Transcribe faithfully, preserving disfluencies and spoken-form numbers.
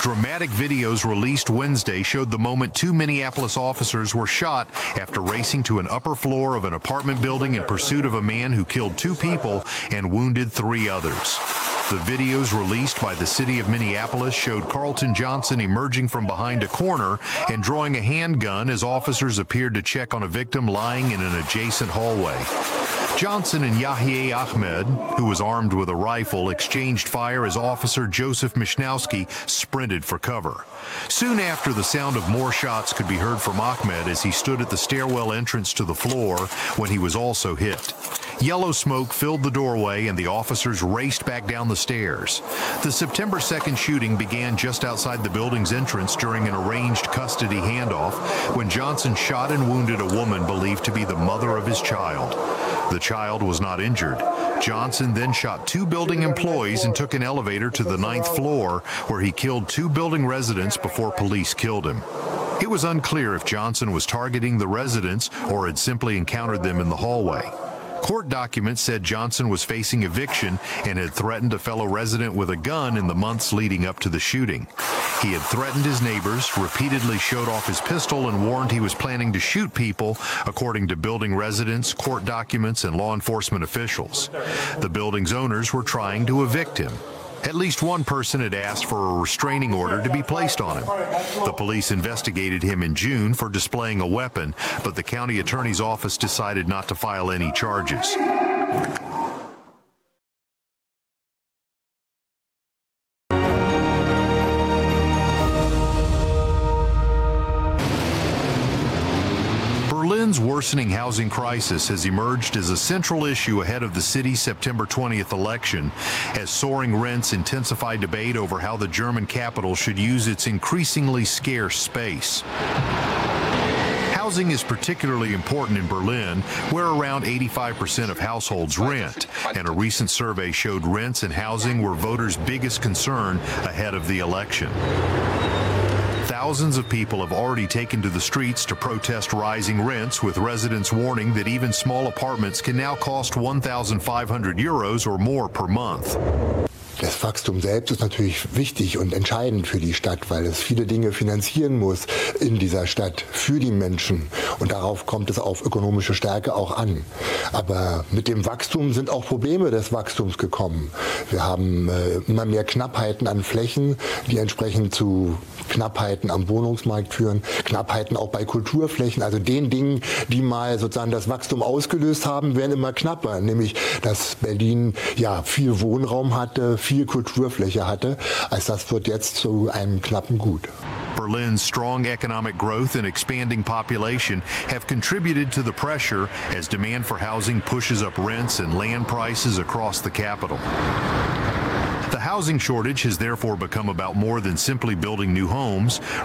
Dramatic videos released Wednesday showed the moment two Minneapolis officers were shot after racing to an upper floor of an apartment building in pursuit of a man who killed two people and wounded three others. The videos released by the city of Minneapolis showed Carlton Johnson emerging from behind a corner and drawing a handgun as officers appeared to check on a victim lying in an adjacent hallway. Johnson and Yahya Ahmed, who was armed with a rifle, exchanged fire as Officer Joseph Mishnowski sprinted for cover. Soon after, the sound of more shots could be heard from Ahmed as he stood at the stairwell entrance to the floor when he was also hit. Yellow smoke filled the doorway and the officers raced back down the stairs. The September second shooting began just outside the building's entrance during an arranged custody handoff when Johnson shot and wounded a woman believed to be the mother of his child. The child was not injured. Johnson then shot two building employees and took an elevator to the ninth floor, where he killed two building residents before police killed him. It was unclear if Johnson was targeting the residents or had simply encountered them in the hallway. Court documents said Johnson was facing eviction and had threatened a fellow resident with a gun in the months leading up to the shooting. He had threatened his neighbors, repeatedly showed off his pistol, and warned he was planning to shoot people, according to building residents, court documents, and law enforcement officials. The building's owners were trying to evict him. At least one person had asked for a restraining order to be placed on him. The police investigated him in June for displaying a weapon, but the county attorney's office decided not to file any charges. Berlin's worsening housing crisis has emerged as a central issue ahead of the city's September twentieth election, as soaring rents intensify debate over how the German capital should use its increasingly scarce space. Housing is particularly important in Berlin, where around eighty-five percent of households rent, and a recent survey showed rents and housing were voters' biggest concern ahead of the election. Thousands of people have already taken to the streets to protest rising rents, with residents warning that even small apartments can now cost one thousand five hundred euros or more per month. Das Wachstum selbst ist natürlich wichtig und entscheidend für die Stadt, weil es viele Dinge finanzieren muss in dieser Stadt für die Menschen. Und darauf kommt es auf ökonomische Stärke auch an. Aber mit dem Wachstum sind auch Probleme des Wachstums gekommen. Wir haben äh, immer mehr Knappheiten an Flächen, die entsprechend zu Knappheiten am Wohnungsmarkt führen, Knappheiten auch bei Kulturflächen, also den Dingen, die mal sozusagen das Wachstum ausgelöst haben, werden immer knapper, nämlich dass Berlin ja viel Wohnraum hatte, viel Kulturfläche hatte, als das wird jetzt zu einem knappen Gut. Berlin's strong economic growth and expanding population have contributed to the pressure as demand for housing pushes up rents and land prices across the capital. The housing shortage has therefore become about more than simply building new homes.